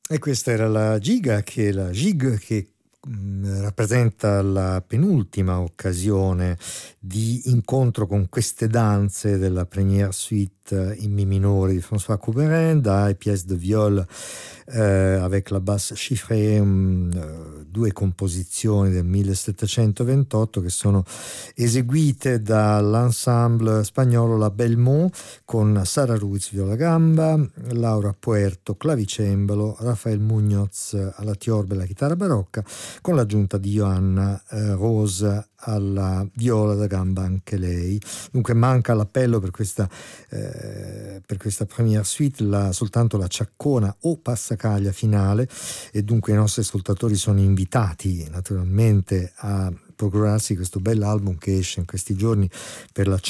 E questa era la Gig che rappresenta la penultima occasione di incontro con queste danze della première suite in mi minore di François Couperin, dai pièce de viol avec la basse chiffrée, due composizioni del 1728 che sono eseguite dall'ensemble spagnolo La Belmont con Sara Ruiz viola gamba, Laura Puerto clavicembalo, Rafael Muñoz alla tiorba e alla chitarra barocca, con l'aggiunta di Johanna Rosa alla viola da gamba anche lei. Dunque manca l'appello per questa première suite soltanto la ciaccona o passacaglia finale, e dunque i nostri ascoltatori sono invitati naturalmente a procurarsi questo bell'album che esce in questi giorni per la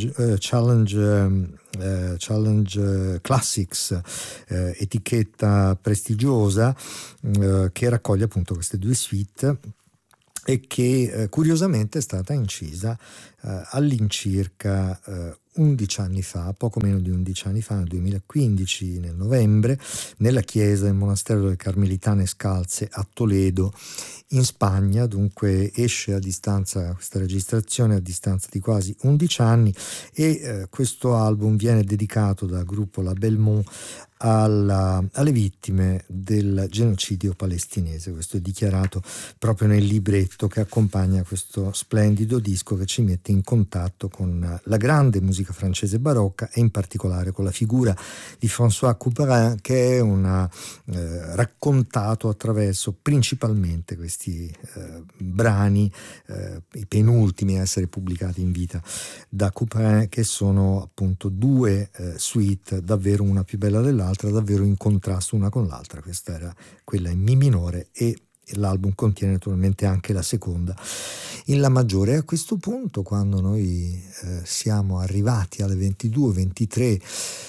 Challenge Classics, etichetta prestigiosa che raccoglie appunto queste due suite e che curiosamente è stata incisa all'incirca 11 anni fa, poco meno di 11 anni fa, nel 2015, nel novembre, nella chiesa del monastero delle Carmelitane Scalze a Toledo, in Spagna. Dunque esce a distanza, questa registrazione a distanza di quasi 11 anni, e questo album viene dedicato dal gruppo La Belmont alle vittime del genocidio palestinese. Questo è dichiarato proprio nel libretto che accompagna questo splendido disco, che ci mette in contatto con la grande musica francese barocca e in particolare con la figura di François Couperin, che è raccontato attraverso principalmente questi brani, i penultimi a essere pubblicati in vita da Couperin, che sono appunto due suite, davvero una più bella dell'altra, davvero in contrasto una con l'altra. Questa era quella in mi minore e l'album contiene naturalmente anche la seconda in la maggiore. E a questo punto, quando noi siamo arrivati alle 22-23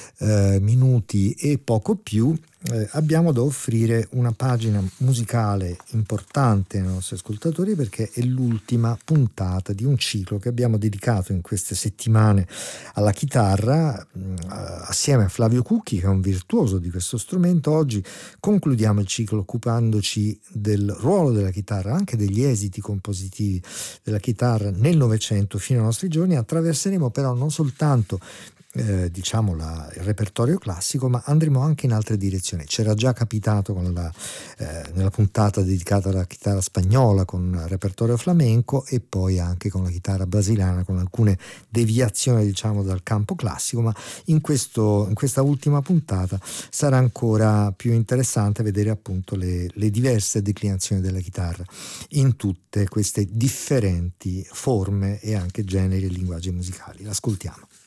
minuti e poco più, abbiamo da offrire una pagina musicale importante ai nostri ascoltatori, perché è l'ultima puntata di un ciclo che abbiamo dedicato in queste settimane alla chitarra, assieme a Flavio Cucchi, che è un virtuoso di questo strumento. Oggi concludiamo il ciclo occupandoci del ruolo della chitarra, anche degli esiti compositivi della chitarra nel Novecento fino ai nostri giorni. Attraverseremo però non soltanto il repertorio classico, ma andremo anche in altre direzioni. C'era già capitato nella puntata dedicata alla chitarra spagnola con il repertorio flamenco, e poi anche con la chitarra brasiliana, con alcune deviazioni dal campo classico, ma in questa ultima puntata sarà ancora più interessante vedere appunto le diverse declinazioni della chitarra in tutte queste differenti forme e anche generi e linguaggi musicali. L'ascoltiamo.